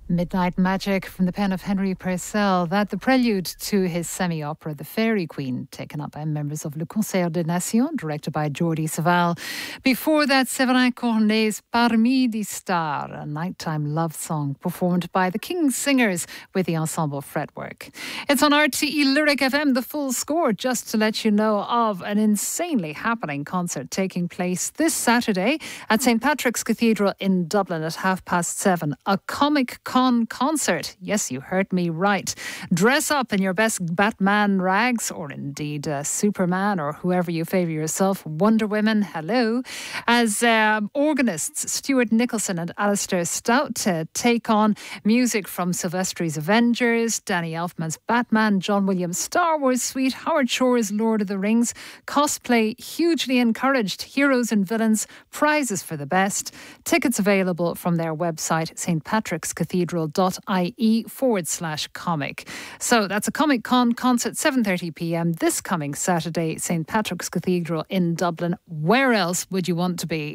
Midnight Magic from the pen of Henry Purcell. That the prelude to his semi-opera The Fairy Queen, taken up by members of Le Concert des Nations, directed by Jordi Savall. Before that, Séverin Cornet's Parmi des Stars, a nighttime love song performed by the King's Singers with the ensemble Fretwork. It's on RTE Lyric FM, the full score, just to let you know of an insanely happening concert taking place this Saturday at St. Patrick's Cathedral in Dublin at 7:30. A Comic Con concert. Yes, you heard me right. Dress up in your best Batman rags, or indeed Superman, or whoever you favour yourself. Wonder Women, hello. As organists Stuart Nicholson and Alistair Stout take on music from Silvestri's Avengers, Danny Elfman's Batman, John Williams' Star Wars Suite, Howard Shore's Lord of the Rings. Cosplay hugely encouraged. Heroes and villains, prizes for the best. Tickets available from their website, stpatrickscathedral.ie/comic. So that's a Comic Con concert, 7:30 p.m. this coming Saturday, St. Patrick's Cathedral in Dublin. Where else would you want to be?